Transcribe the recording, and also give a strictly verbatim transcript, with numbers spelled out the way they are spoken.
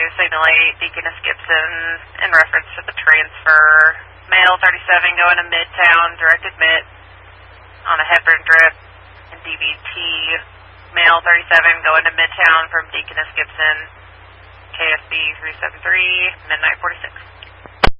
Signal eight, Deaconess Gibson, in reference to the transfer. Mail thirty-seven going to Midtown, directed mid on a Hepburn drip, and D B T. Mail thirty-seven going to Midtown from Deaconess Gibson, K S B three seven three, midnight forty-six.